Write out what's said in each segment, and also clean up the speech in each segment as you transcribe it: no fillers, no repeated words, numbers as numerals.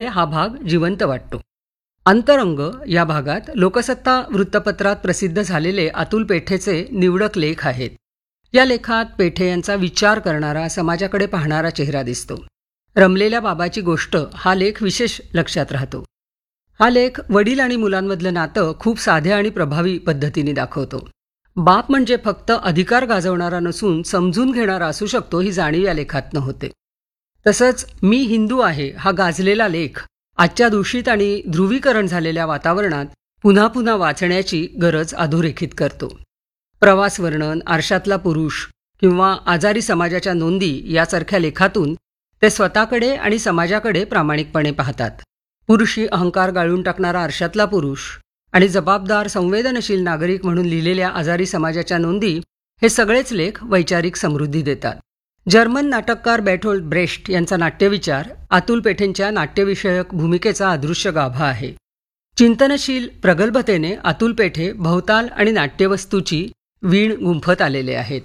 हा भाग जिवंत वाटतो. अंतरंग या भागात लोकसत्ता वृत्तपत्रात प्रसिद्ध झालेले अतुल पेठेचे निवडक लेख आहेत. या लेखात पेठे यांचा विचार करणारा, समाजाकडे पाहणारा चेहरा दिसतो. रमलेल्या बाबाची गोष्ट हा लेख विशेष लक्षात राहतो. हा लेख वडील आणि मुलांमधलं नातं खूप साध्या आणि प्रभावी पद्धतीने दाखवतो. बाप म्हणजे फक्त अधिकार गाजवणारा नसून समजून घेणारा असू शकतो, ही जाणीव या लेखातनं होते. तसंच मी हिंदू आहे हा गाजलेला लेख आजच्या दूषित आणि ध्रुवीकरण झालेल्या वातावरणात पुन्हा पुन्हा वाचण्याची गरज अधोरेखित करतो. प्रवास वर्णन, आरशातला पुरुष किंवा आजारी समाजाच्या नोंदी यासारख्या लेखातून ते स्वतःकडे आणि समाजाकडे प्रामाणिकपणे पाहतात. पुरुषी अहंकार गाळून टाकणारा आरशातला पुरुष आणि जबाबदार संवेदनशील नागरिक म्हणून लिहिलेल्या आजारी समाजाच्या नोंदी हे सगळेच लेख वैचारिक समृद्धी देतात. जर्मन नाटककार बेर्टोल्ट ब्रेश्ट यांचा नाट्यविचार अतुल पेठेंच्या नाट्यविषयक भूमिकेचा अदृश्य गाभा आहे. चिंतनशील प्रगल्भतेने अतुल पेठे भवताल आणि नाट्यवस्तूची वीण गुंफत आलेले आहेत.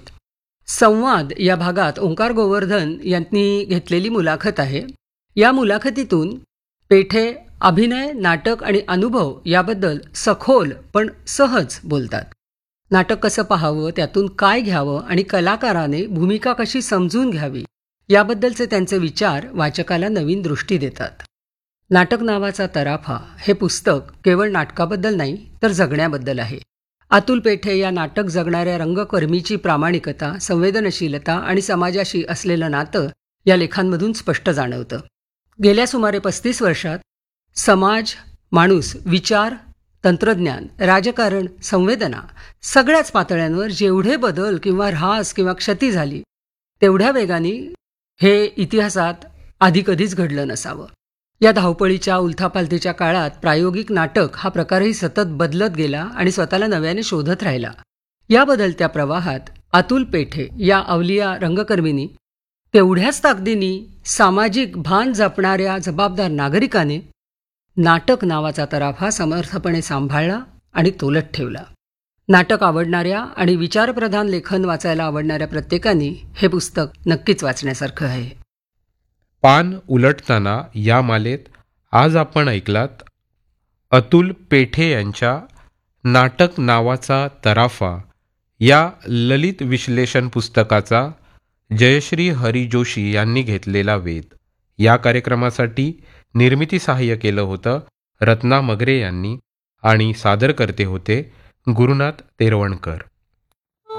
संवाद या भागात ओंकार गोवर्धन यांनी घेतलेली मुलाखत आहे. या मुलाखतीतून पेठे अभिनय, नाटक आणि अनुभव याबद्दल सखोल पण सहज बोलतात. नाटक कसं पाहावं, त्यातून काय घ्यावं आणि कलाकाराने भूमिका कशी समजून घ्यावी याबद्दलचे त्यांचे विचार वाचकाला नवीन दृष्टी देतात. नाटक नावाचा तराफा हे पुस्तक केवळ नाटकाबद्दल नाही तर जगण्याबद्दल आहे. अतुल पेठे या नाटक जगणाऱ्या रंगकर्मीची प्रामाणिकता, संवेदनशीलता आणि समाजाशी असलेलं नातं या लेखांमधून स्पष्ट जाणवतं. गेल्या सुमारे 35 वर्षात समाज, माणूस, विचार, तंत्रज्ञान, राजकारण, संवेदना सगळ्याच पातळ्यांवर जेवढे बदल किंवा ऱ्हास किंवा क्षती झाली तेवढ्या वेगाने हे इतिहासात आधी कधीच घडलं नसावं. या धावपळीच्या उलथापालथीच्या काळात प्रायोगिक नाटक हा प्रकारही सतत बदलत गेला आणि स्वतःला नव्याने शोधत राहिला. या बदलत्या प्रवाहात अतुल पेठे या अवलिया रंगकर्मींनी तेवढ्याच ताकदीने सामाजिक भान जपणाऱ्या जबाबदार नागरिकाने नाटक नावाचा तराफा समर्थपणे सांभाळला आणि तोलत ठेवला. नाटक आवडणाऱ्या आणि विचारप्रधान लेखन वाचायला आवडणाऱ्या प्रत्येकाने हे पुस्तक नक्कीच वाचण्यासारखं आहे. पान उलटताना या मालेत आज आपण ऐकलात अतुल पेठे यांच्या नाटक नावाचा तराफा या ललित विश्लेषण पुस्तकाचा जयश्री हरी जोशी यांनी घेतलेला वेध. या कार्यक्रमासाठी निर्मिती सहाय्य केलं होतं रत्ना मगरे यांनी आणि सादरकर्ते होते गुरुनाथ तेरवणकर.